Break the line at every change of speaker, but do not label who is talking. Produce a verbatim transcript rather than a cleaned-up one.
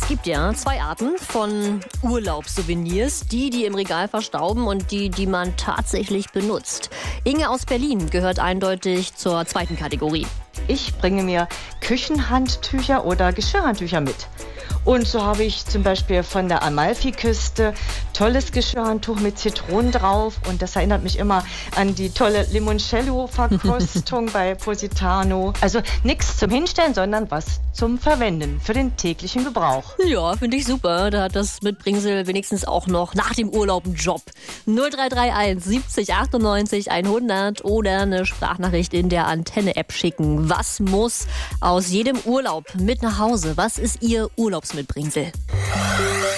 Es gibt ja zwei Arten von Urlaubssouvenirs. Die, die im Regal verstauben und die, die man tatsächlich benutzt. Inge aus Berlin gehört eindeutig zur zweiten Kategorie.
Ich bringe mir Küchenhandtücher oder Geschirrhandtücher mit. Und so habe ich zum Beispiel von der Amalfiküste tolles Geschirrhandtuch mit Zitronen drauf. Und das erinnert mich immer an die tolle Limoncello-Verkostung bei Positano. Also nichts zum Hinstellen, sondern was zum Verwenden für den täglichen Gebrauch.
Ja, finde ich super. Da hat das Mitbringsel wenigstens auch noch nach dem Urlaub einen Job. null drei drei eins siebzig achtundneunzig hundert oder eine Sprachnachricht in der Antenne-App schicken. Was muss aus jedem Urlaub mit nach Hause? Was ist Ihr Urlaubsmitbringsel?